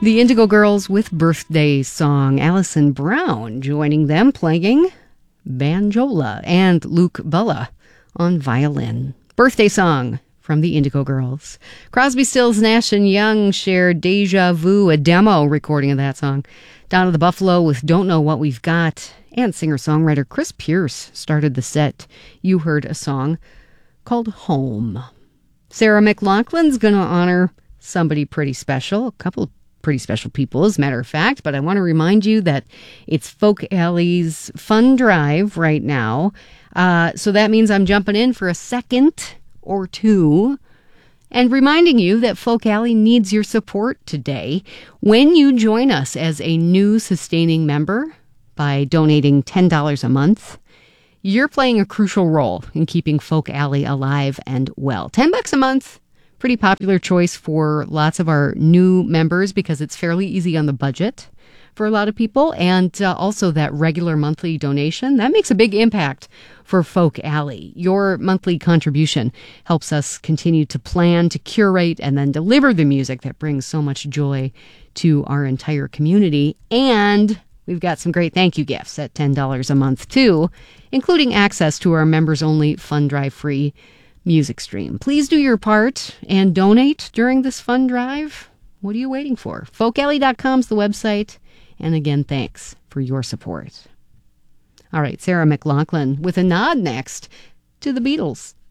The Indigo Girls with Birthday Song. Alison Brown joining them playing banjola and Luke Bulla on violin. Birthday Song from the Indigo Girls. Crosby, Stills, Nash & Young shared Deja Vu, a demo recording of that song. Donna the Buffalo with Don't Know What We've Got. And singer-songwriter Chris Pierce started the set. You heard a song called Home. Sarah McLachlan's going to honor somebody pretty special, a couple of pretty special people, as a matter of fact, but I want to remind you that it's Folk Alley's fund drive right now. So that means I'm jumping in for a second or two and reminding you that Folk Alley needs your support today. When you join us as a new sustaining member by donating $10 a month, you're playing a crucial role in keeping Folk Alley alive and well. $10 a month. Pretty popular choice for lots of our new members because it's fairly easy on the budget for a lot of people. And also that regular monthly donation, that makes a big impact for Folk Alley. Your monthly contribution helps us continue to plan, to curate, and then deliver the music that brings so much joy to our entire community. And we've got some great thank you gifts at $10 a month too, including access to our members-only fund drive free music stream. Please do your part and donate during this fund drive. What are you waiting for? FolkAlley.com is the website. And again, thanks for your support. All right, Sarah McLachlan with a nod next to the Beatles.